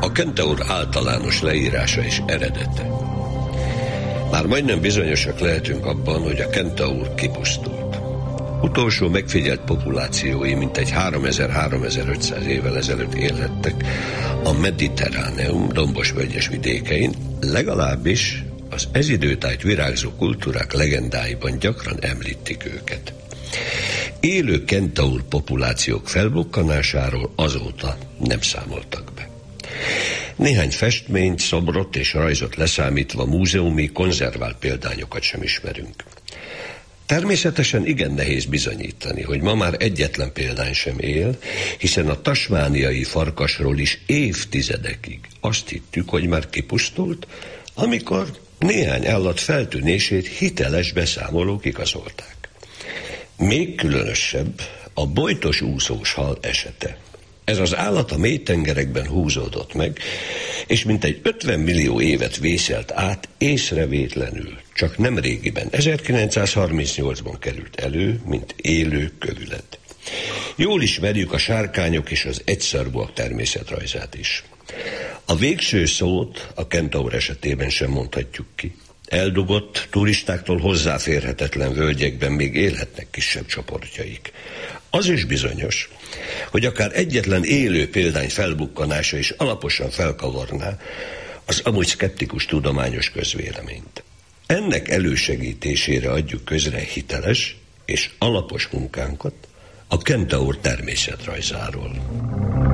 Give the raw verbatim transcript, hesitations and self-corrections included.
A kentaur általános leírása és eredete. Már majdnem bizonyosak lehetünk abban, hogy a kentaur kipusztult. Utolsó megfigyelt populációi mintegy háromezer-háromezer-ötszáz évvel ezelőtt élhettek a Mediterráneum dombos-völgyes vidékein, legalábbis az ez időtájt virágzó kultúrák legendáiban gyakran említik őket. Élő kentaur populációk felbukkanásáról azóta nem számoltak be. Néhány festményt, szobrot és rajzot leszámítva múzeumi konzervált példányokat sem ismerünk. Természetesen igen nehéz bizonyítani, hogy ma már egyetlen példány sem él, hiszen a tasmániai farkasról is évtizedekig azt hittük, hogy már kipusztult, amikor néhány állat feltűnését hiteles beszámolók igazolták. Még különösebb a bojtos úszós hal esete. Ez az állat a mélytengerekben húzódott meg, és mintegy ötven millió évet vészelt át észrevétlenül. Csak nem régiben, ezerkilencszázharmincnyolcban került elő, mint élő kövület. Jól ismerjük a sárkányok és az egyszarvúak természetrajzát is. A végső szót a kentaur esetében sem mondhatjuk ki. Eldugott, turistáktól hozzáférhetetlen völgyekben még élhetnek kisebb csoportjaik. Az is bizonyos, hogy akár egyetlen élő példány felbukkanása is alaposan felkavarná az amúgy szkeptikus tudományos közvéleményt. Ennek elősegítésére adjuk közre hiteles és alapos munkánkat a kentaur természetrajzáról.